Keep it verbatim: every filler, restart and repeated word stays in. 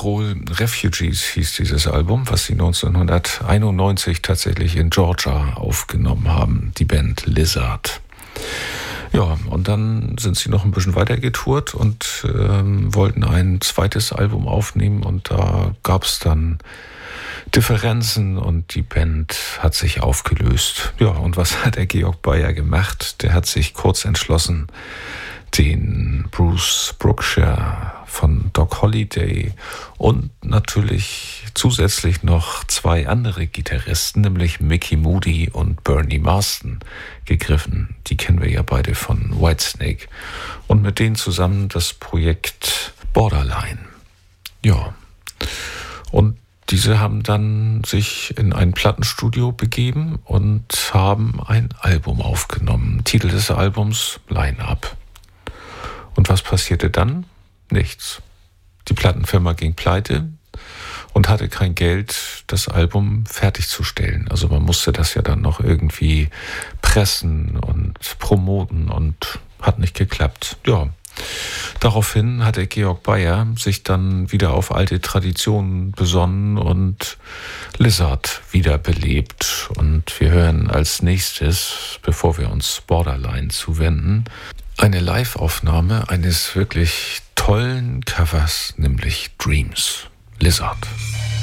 Rock'n'Roll Refugees hieß dieses Album, was sie neunzehnhunderteinundneunzig tatsächlich in Georgia aufgenommen haben, die Band Lizard. Ja, und dann sind sie noch ein bisschen weiter getourt und ähm, wollten ein zweites Album aufnehmen und da gab es dann Differenzen und die Band hat sich aufgelöst. Ja, und was hat der Georg Bayer gemacht? Der hat sich kurz entschlossen, den Bruce Brookshire von Doc Holliday und natürlich zusätzlich noch zwei andere Gitarristen, nämlich Mickey Moody und Bernie Marsden, gegriffen. Die kennen wir ja beide von Whitesnake. Und mit denen zusammen das Projekt Borderline. Ja, und diese haben dann sich in ein Plattenstudio begeben und haben ein Album aufgenommen. Titel des Albums Line-Up. Und was passierte dann? Nichts. Die Plattenfirma ging pleite und hatte kein Geld, das Album fertigzustellen. Also man musste das ja dann noch irgendwie pressen und promoten und hat nicht geklappt. Ja. Daraufhin hat der Georg Bayer sich dann wieder auf alte Traditionen besonnen und Lizard wiederbelebt. Und wir hören als nächstes, bevor wir uns Borderline zuwenden, eine Live-Aufnahme eines wirklich tollen Covers, nämlich Dreams. Lizard.